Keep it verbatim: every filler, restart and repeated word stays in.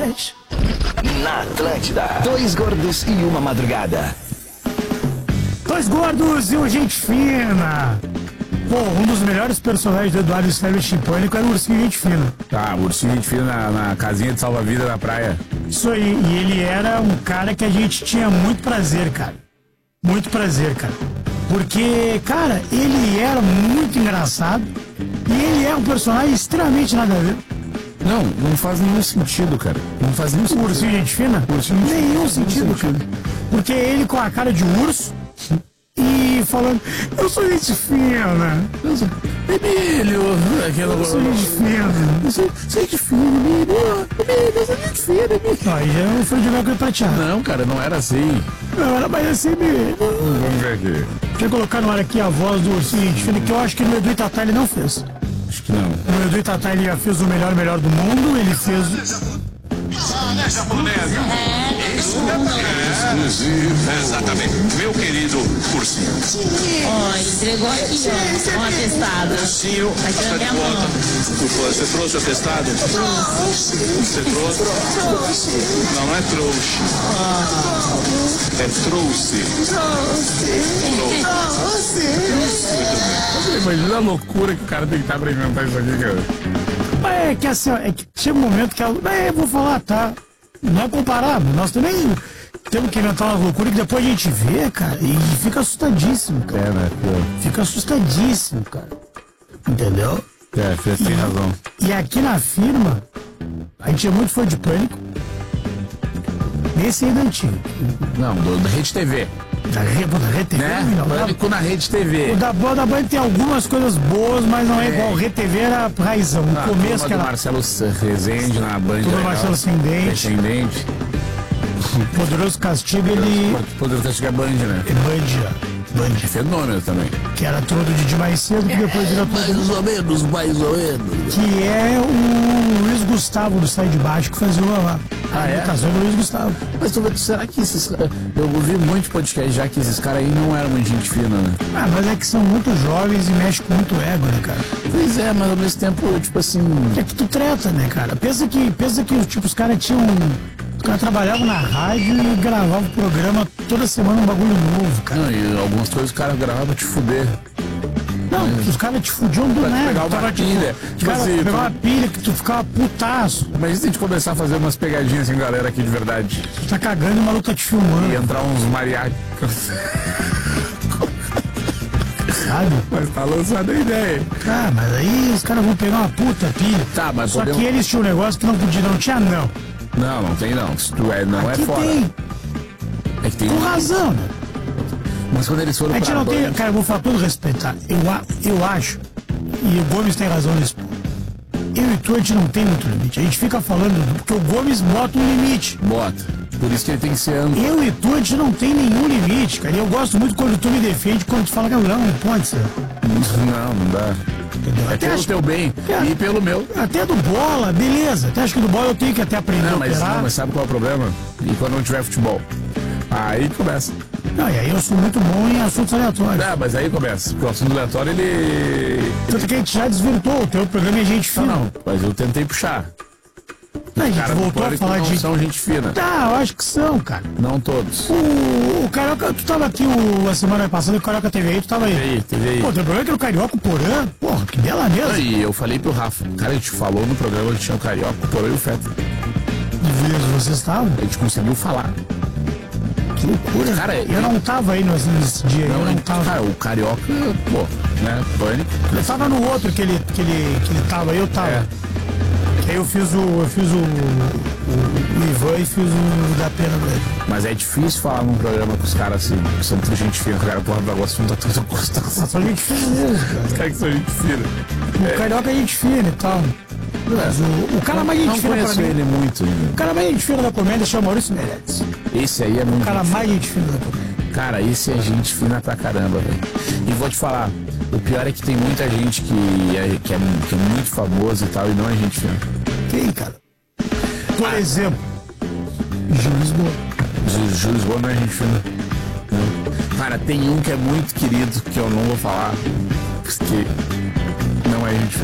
Na Atlântida, dois gordos e uma madrugada. Dois gordos e uma gente fina. Pô, um dos melhores personagens do Eduardo Sterblitch em Pânico era o Ursinho Gente Fina. Tá, o Ursinho Gente Fina na, na casinha de salva-vida na praia. Isso aí, e ele era um cara que a gente tinha muito prazer, cara. Muito prazer, cara. Porque, cara, ele era muito engraçado e ele é um personagem extremamente nada a ver. Não, não faz nenhum sentido, cara. Não faz nenhum sentido. O Ursinho Gente Fina? Ursinho Gente Fina. Nenhum sentido, cara. Porque ele com a cara de urso e falando, eu sou gente fina. Eu sou... Emílio! Aquela... Eu sou gente fina. Eu sou, sou gente fina, Emílio. Emílio, eu sou gente fina, Emílio. Aí já não foi de Mercury prateado. Não, cara, não era assim. Não, era mais assim, Emílio. Vamos ver aqui. Deixa eu colocar no ar aqui a voz do Ursinho Gente Fina, que eu acho que no Edu e Tatá ele não fez. Acho que não. No Edu e Tatá ele já fez o melhor, melhor do mundo, ele fez... Ah, japonesa. É, isso é, exatamente. Meu querido Ursinho. Ó, entregou aqui, ó, um atestado. Ursinho, Aqui tá na de minha volta. mão. Você trouxe o atestado? Você trouxe? Não, não é trouxe. É trouxe. Você imagina a loucura que o cara tem que estar pra inventar isso aqui, cara. Mas é que assim, ó, é que chega um momento que ela. É, eu vou falar, tá? Não é comparável. Nós também temos que inventar uma loucura que depois a gente vê, cara, e fica assustadíssimo, cara. É, né? Fica assustadíssimo, cara. Entendeu? É, você tem razão. E aqui na firma, a gente é muito fã de Pânico. Nesse aí da antigo. Não, do, da Rede T V. Da Rede, da Rede T V, Né? não, da- Pânico na Rede T V. O da boa da Band tem algumas coisas boas, mas não é, igual. O Rede T V era raizão. No Ah, começo turma que do era Marcelo Rezende na Band. Turma do Marcelo Sem Dente. Descendente. Poderoso Castigo, ele. Poderoso Castigo é Band, né? É Band, Band. Fenômeno também. Que era todo de Didi mais cedo, que depois virou todo. ou menos, mais ou menos. Que é o Luiz Gustavo do Sai de Baixo que fazia o lá. Ah, é? A imitação do Luiz Gustavo. Mas tu, será que esses caras... Eu ouvi muito podcast já que esses caras aí não eram muito gente fina, né? Ah, mas é que são muito jovens e mexem com muito ego, né, cara? Pois é, mas ao mesmo tempo, tipo assim... É que tu treta, né, cara? Pensa que, pensa que tipo, os caras tinham. Os caras trabalhavam na rádio e gravavam o programa toda semana um bagulho novo, cara. Não, e algumas coisas os caras gravavam pra te fuder. Não, os caras te fudiam do Pra tu nada. pegar uma Tava, tipo, pilha. Os Tipo caras assim, pegavam tu- uma pilha que tu ficava putaço. Mas e se a gente começar a fazer umas pegadinhas assim, galera, aqui de verdade? Tu tá cagando e o maluco tá te filmando. E entrar uns mariachis. Sabe? Mas tá lançada a ideia. Ah, mas aí os caras vão pegar uma puta pilha. Tá, mas Só podemos- que eles tinham um negócio que não podia, não tinha não. Não, não tem não. Se tu é, não Aqui é fora. tem, É que tem. com razão, né? Mas quando eles foram A gente pra não tem. Band- Cara, eu vou falar todo respeito, tá? Eu, a- eu acho, e o Gomes tem razão nisso. Eu e tu, a gente não tem muito limite. A gente fica falando, porque o Gomes bota um limite. Bota. Por isso que ele tem que ser âncora. Eu e tu, a gente não tem nenhum limite, cara. E eu gosto muito quando tu me defende, quando tu fala que não, não pode ser. Não, não dá. Entendeu? É Até pelo acho- teu bem É. e pelo meu. Até do bola, beleza. Até acho que do bola eu tenho que até aprender Não, a mas, operar. não, mas sabe qual é o problema? E quando não tiver futebol? Aí começa. Não, e aí eu sou muito bom em assuntos aleatórios. É, mas aí começa. Porque o assunto aleatório, ele... Tanto que a gente já desvirtuou, o teu programa é gente Não, fina. não. Mas eu tentei puxar. Não, a gente Cara, voltou a Pânico falar não de. são gente fina. Tá, eu acho que são, cara. Não todos. O, o Carioca, tu tava aqui o, a semana passada, o Carioca T V aí, tu tava aí. Teve aí, teve aí. Pô, teu programa que era o Carioca, o Porã, porra, que bela mesa. E eu falei pro Rafa, cara, a gente falou no programa que tinha o Carioca, o Porã e o Feta. Beleza, vocês estavam? A gente conseguiu falar. Que loucura. Cara, eu e- não tava aí nesse, nesse dia, Não, eu não a gente- tava. cara, o Carioca, pô, né, Pânico. Eu tava no outro que ele, que ele, que ele tava, eu tava. É. Que aí eu fiz o. Eu fiz o. O, o Ivan e fiz o da pena dele. Mas é difícil falar num programa com os caras assim, que são tudo gente fina, cara, porra, o negócio não tá tudo gostoso. Só a gente fina mesmo, cara. Os caras que são gente fina. O Carioca é gente fina e tal. Mas o, o cara mais gente Não fina pra conheço mim. ele muito. O cara mais gente fina da comédia chama Maurício Meirelles. Esse aí é muito. O cara gente mais gente fina da comédia. fina. Cara, esse é gente fina pra caramba, velho. E vou te falar, o pior é que tem muita gente que é, que é, que é muito famoso e tal, e não é gente fina. Quem, cara? Por exemplo, Gil Lisboa. Júlio Júlio Lisboa não é gente fina. Não. Cara, tem um que é muito querido, que eu não vou falar, porque não é gente fina.